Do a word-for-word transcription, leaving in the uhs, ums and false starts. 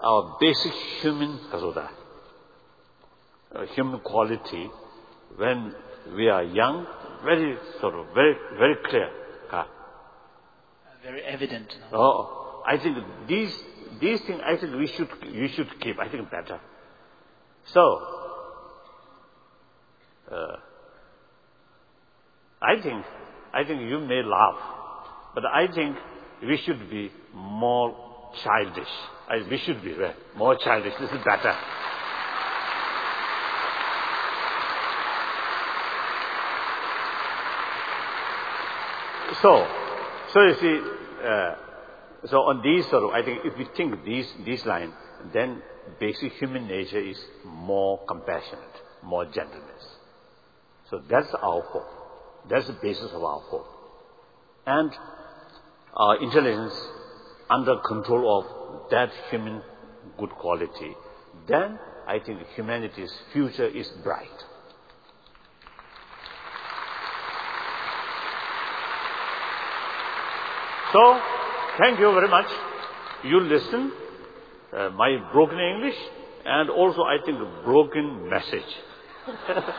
our basic human kasoda, uh, human quality, when we are young, very sort of, very, very clear. Ka. Very evident. No? Oh, I think these, these things, I think we should, we should keep, I think better. So, uh, I think, I think you may laugh, but I think we should be more childish. I, we should be right, more childish. This is better. So, so you see, uh, so on these sort of, I think if we think these, these lines, then basic human nature is more compassionate, more gentleness. So that's our hope. That's the basis of our hope. And our intelligence under control of that human good quality, then I think humanity's future is bright. So, thank you very much. You listen, uh, my broken English, and also I think broken message.